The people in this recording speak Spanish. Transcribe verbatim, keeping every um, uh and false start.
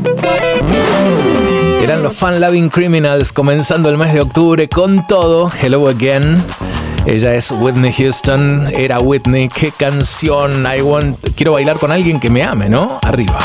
Eran los Fun Loving Criminals comenzando el mes de octubre con todo. Hello Again. Ella es Whitney Houston. Era Whitney. Qué canción. I want... Quiero bailar con alguien que me ame, ¿no? Arriba.